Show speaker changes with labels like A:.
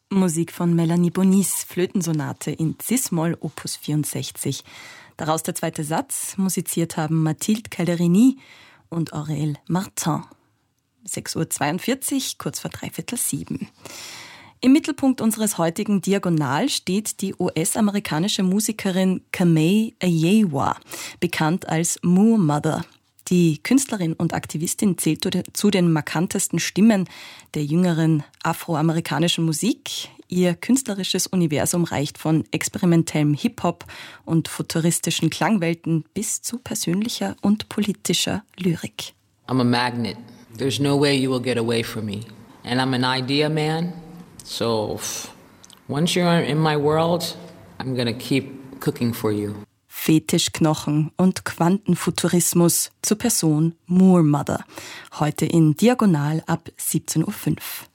A: Musik von Melanie Bonis, Flötensonate in Cis-Moll, Opus 64. Daraus der zweite Satz, musiziert haben Mathilde Calderini und Aurel Martin. 6:42 Uhr, kurz vor 6:45. Im Mittelpunkt unseres heutigen Diagonal steht die US-amerikanische Musikerin Kamei Ayewa, bekannt als Moor Mother. Die Künstlerin und Aktivistin zählt zu den markantesten Stimmen der jüngeren afroamerikanischen Musik. Ihr künstlerisches Universum reicht von experimentellem Hip-Hop und futuristischen Klangwelten bis zu persönlicher und politischer Lyrik.
B: I'm a magnet. There's no way you will get away from me. And I'm an idea man. So once you're in my world, I'm gonna keep cooking for you.
A: Fetischknochen und Quantenfuturismus zur Person Moor Mother. Heute in Diagonal ab 17:05 Uhr.